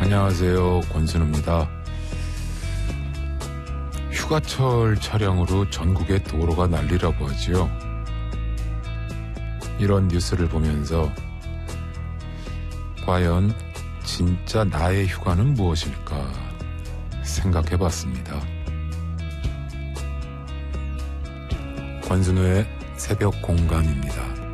안녕하세요, 권순우입니다. 휴가철 차량으로 전국의 도로가 난리라고 하지요. 이런 뉴스를 보면서 과연 진짜 나의 휴가는 무엇일까 생각해봤습니다. 권순우의 새벽 공감입니다.